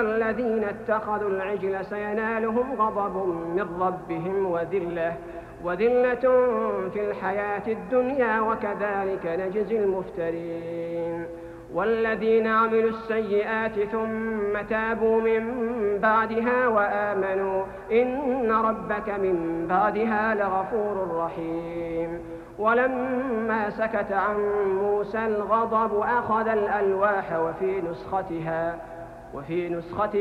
الذين اتخذوا العجل سينالهم غضب من ربهم وذلة في الحياة الدنيا وكذلك نجزي المفترين. والذين عملوا السيئات ثم تابوا من بعدها وآمنوا إن ربك من بعدها لغفور رحيم. ولما سكت عن موسى الغضب أخذ الألواح وفي نسختها